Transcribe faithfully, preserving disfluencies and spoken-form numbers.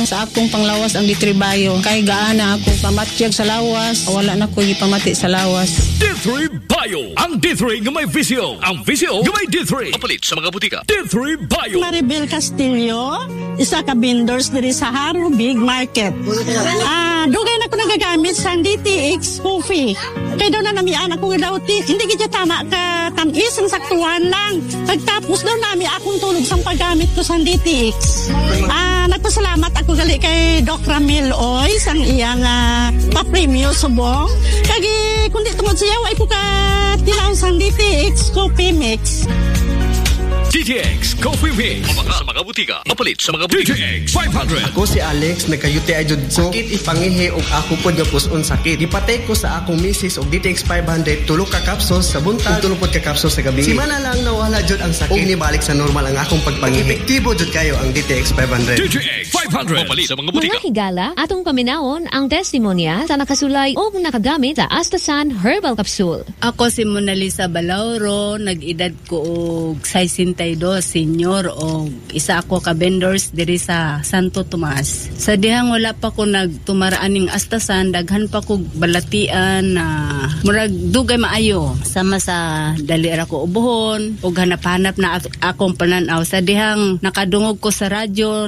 sa akong panglawas ang ditribayo. Kay gaana ako pamatyag sa lawas. Wala na ko gipamati sa lawas. D three Bio. Ang D three nga may visyo. Ang visyo nga may D three. Mapalit sa mga butika. D three Bio. Maribel Castillo, isa ka vendors diri sa Haro Big Market. Ah, dugay na ko nagagamit sa D T X coffee. Kay daw na namian ako daw ti, hindi gid tama ka tamis ang saktuhan lang. Pagtapos daw nami akong tulog sa paggamit ko sa D T X. Ah, nagpasalamat ako gali kay Doc Ramil Oy sang iyang uh, pa-premium subong. Kagi kundi tungod siya ay ko ka tilaw sa D T X coffee mix. D T X Coffee Mix. Mabaka sa mga butika. Mapalit sa mga butika. D T X five hundred. Ako si Alex, nagkayuti ay jud ko. Sakit ipangihi og ako pod nga puson sakit. Ipatay ko sa akong misis og D T X five hundred tulo ka capsules sa buntag ug tulo pod ka capsules sa gabi. Simana lang nawala jud ang sakit. Ug nibalik sa normal ang akong pagpangihi. Epektibo jud kayo ang D T X five hundred. D T X five hundred. Mapalit sa mga butika. Mga higala, atong paminawon ang testimonya sa nakasulay o nakagamit sa Astasan Herbal Capsule. Ako si Mona Lisa Balauro, nag-edad ko og sesenta-dos senior o isa ako ka vendors diri sa Santo Tomas. Sa dihang wala pa ko nagtumaraan ning Astasan, daghan pa ko balatian na murag dugay maayo sama sa dali ra ko ubuhon ug hanap-hanap na akong pananaw. Sa dihang nakadungog ko sa radyo,